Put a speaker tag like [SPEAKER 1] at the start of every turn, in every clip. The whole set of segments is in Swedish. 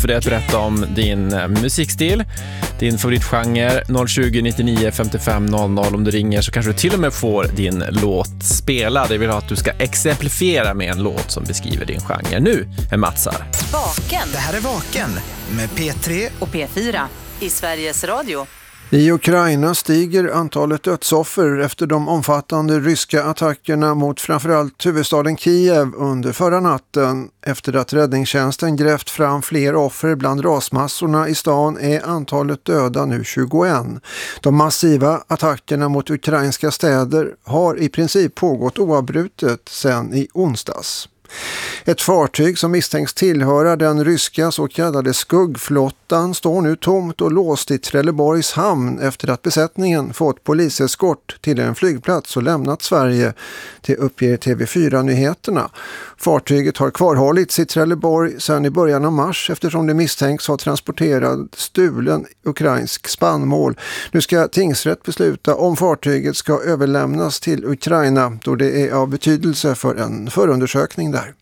[SPEAKER 1] för dig att berätta om din musikstil, din favoritgenre. 020 99 55 00. Om du ringer så kanske du till och med får din låt spelad. Jag vill ha att du ska exemplifiera med en låt som beskriver din genre. Nu är Mats här.
[SPEAKER 2] Vaken.
[SPEAKER 3] Det här är Vaken med P3
[SPEAKER 2] och P4 i Sveriges Radio.
[SPEAKER 4] I Ukraina stiger antalet dödsoffer efter de omfattande ryska attackerna mot framförallt huvudstaden Kiev under förra natten. Efter att räddningstjänsten grävt fram fler offer bland rasmassorna i stan är antalet döda nu 21. De massiva attackerna mot ukrainska städer har i princip pågått oavbrutet sedan i onsdags. Ett fartyg som misstänks tillhöra den ryska så kallade skuggflottan står nu tomt och låst i Trelleborgs hamn efter att besättningen fått poliseskort till en flygplats och lämnat Sverige, det uppger TV4-nyheterna. Fartyget har kvarhållits i Trelleborg sedan i början av mars eftersom det misstänks ha transporterat stulen ukrainsk spannmål. Nu ska tingsrätt besluta om fartyget ska överlämnas till Ukraina då det är av betydelse för en förundersökning där.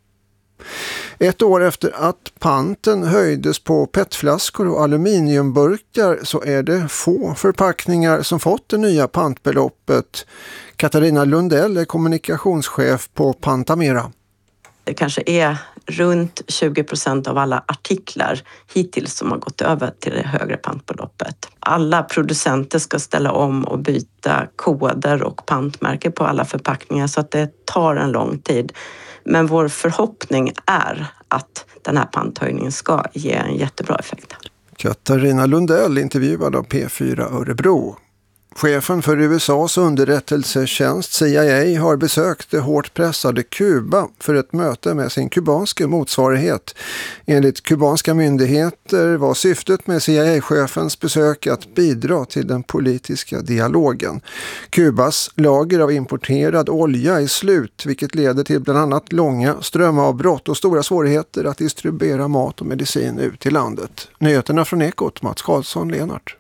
[SPEAKER 4] Ett år efter att panten höjdes på petflaskor och aluminiumburkar så är det få förpackningar som fått det nya pantbeloppet. Katarina Lundell är kommunikationschef på Pantamera.
[SPEAKER 5] Det kanske är runt 20% av alla artiklar hittills som har gått över till det högre pantbeloppet. Alla producenter ska ställa om och byta koder och pantmärke på alla förpackningar så att det tar en lång tid. Men vår förhoppning är att den här panthöjningen ska ge en jättebra effekt.
[SPEAKER 4] Katarina Lundell intervjuad av P4 Örebro. Chefen för USAs underrättelsetjänst CIA har besökt det hårt pressade Kuba för ett möte med sin kubanska motsvarighet. Enligt kubanska myndigheter var syftet med CIA-chefens besök att bidra till den politiska dialogen. Kubas lager av importerad olja är slut, vilket leder till bland annat långa strömavbrott och stora svårigheter att distribuera mat och medicin ut till landet. Nyheterna från Ekot, Mats Karlsson, Lenart.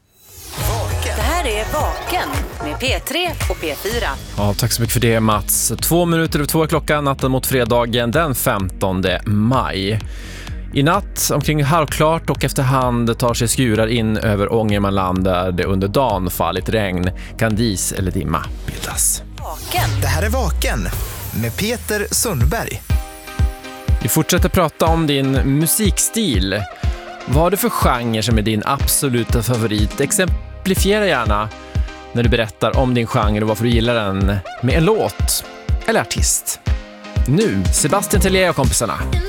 [SPEAKER 2] Det här är Vaken med P3 och P4.
[SPEAKER 1] Ja, tack så mycket för det, Mats. 2 minuter över 2 klockan, natten mot fredagen den 15 maj. I natt omkring halvklart och efterhand tar sig skurar in över Ångermanland där det under dagen fallit regn, kan dis eller dimma bildas.
[SPEAKER 2] Vaken.
[SPEAKER 3] Det här är Vaken med Peter Sundberg.
[SPEAKER 1] Vi fortsätter prata om din musikstil. Vad har du för genre som är din absoluta favorit? Exemplifiera gärna när du berättar om din genre och varför du gillar den med en låt eller artist. Nu, Sebastian Tellier och kompisarna.